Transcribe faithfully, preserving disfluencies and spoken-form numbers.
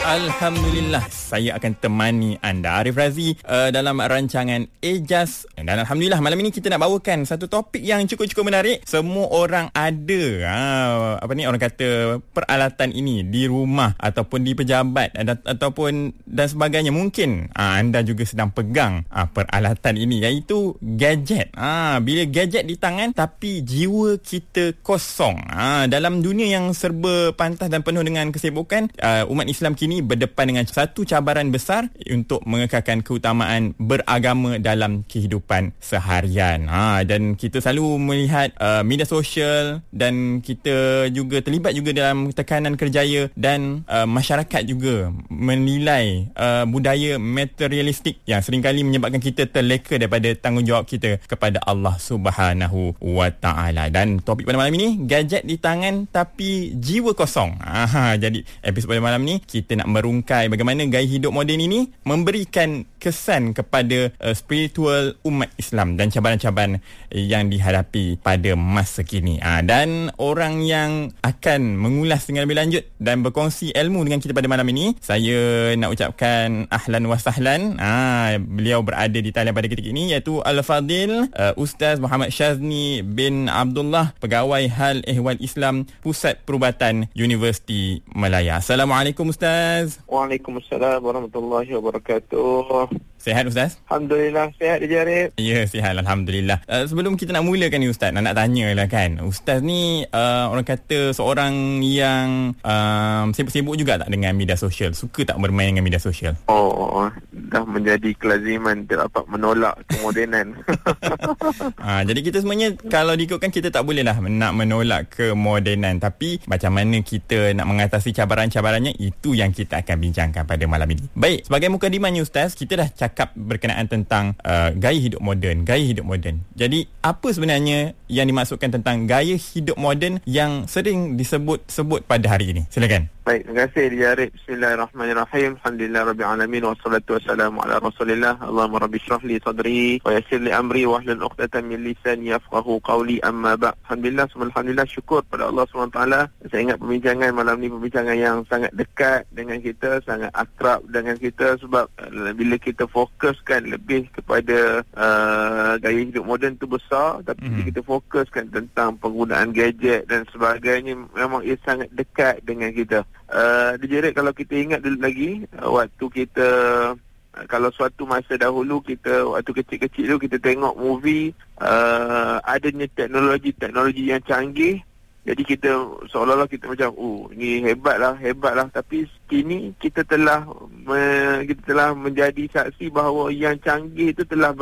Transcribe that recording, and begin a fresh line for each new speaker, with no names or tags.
Alhamdulillah, saya akan temani anda, Arif Razi, uh, dalam rancangan Ejaz. Dan Alhamdulillah, malam ini kita nak bawakan satu topik yang cukup-cukup menarik. Semua orang ada, ha, apa ni orang kata, peralatan ini di rumah ataupun di pejabat dan, ataupun dan sebagainya. Mungkin ha, anda juga sedang pegang ha, peralatan ini, iaitu gadget. Ha, bila gadget di tangan tapi jiwa kita kosong. Ha, dalam dunia yang serba pantas dan penuh dengan kesibukan, uh, umat Islam kini berdepan dengan satu cabaran besar untuk mengekalkan keutamaan beragama dalam kehidupan seharian. Ha, dan kita selalu melihat uh, media sosial, dan kita juga terlibat juga dalam tekanan kerjaya, dan uh, masyarakat juga menilai uh, budaya materialistik yang seringkali menyebabkan kita terleka daripada tanggungjawab kita kepada Allah Subhanahu wa Ta'ala. Dan topik pada malam ini, gadget di tangan tapi jiwa kosong. Ha, jadi episod pada malam ni kita nak merungkai bagaimana gaya hidup moden ini memberikan kesan kepada uh, spiritual umat Islam dan cabaran-cabaran yang dihadapi pada masa kini. Uh, dan orang yang akan mengulas dengan lebih lanjut dan berkongsi ilmu dengan kita pada malam ini, saya nak ucapkan ahlan wa sahlan. Uh, beliau berada di talian pada ketika ini, iaitu Al-Fadil uh, Ustaz Muhammad Shazni bin Abdullah, Pegawai Hal Ehwal Islam, Pusat Perubatan Universiti Malaya. Assalamualaikum Ustaz.
Waalaikumsalam warahmatullahi wabarakatuh.
Sihat Ustaz?
Alhamdulillah, sihat dia Jarib.
Ya, sihat Alhamdulillah. Uh, sebelum kita nak mulakan ni Ustaz, nak, nak tanya lah kan, Ustaz ni uh, orang kata seorang yang uh, sibuk-sibuk juga tak dengan media sosial? Suka tak bermain dengan media sosial?
Oh, dah menjadi kelaziman tidak dapat menolak kemodenan.
uh, jadi kita sebenarnya kalau diikutkan, kita tak boleh lah nak menolak kemodenan, tapi macam mana kita nak mengatasi cabaran-cabarannya, itu yang kita akan bincangkan pada malam ini. Baik, sebagai mukadimahnya Ustaz, kita dah cakap berkenaan tentang uh, gaya hidup moden, gaya hidup moden. Jadi apa sebenarnya yang dimaksudkan tentang gaya hidup moden yang sering disebut-sebut pada hari ini? Silakan.
Baik, terima kasih Jarib. Bismillahirrahmanirrahim. Alhamdulillah rabbil alamin, wassalatu wassalamu ala Rasulillah. Allahumma rabbi shrah li sadri wa yassir li amri wahlul 'uqdatam min lisani yafqahu qawli, amma ba'd. Alhamdulillah, alhamdulillah, syukur pada Allah subhanahu wa taala. Saya ingat perbincangan malam ni perbincangan yang sangat dekat dengan kita, sangat akrab dengan kita, sebab uh, bila kita fokuskan lebih kepada uh, gaya hidup moden tu besar, tapi mm-hmm. bila kita fokuskan tentang penggunaan gadget dan sebagainya, memang ia sangat dekat dengan kita. Uh, Dijerit kalau kita ingat dulu lagi, uh, waktu kita uh, kalau suatu masa dahulu, kita waktu kecil-kecil dulu kita tengok movie, uh, adanya teknologi-teknologi yang canggih, jadi kita seolah-olah kita macam, oh ni hebatlah, hebatlah. Tapi kini kita telah me, kita telah menjadi saksi bahawa yang canggih itu telah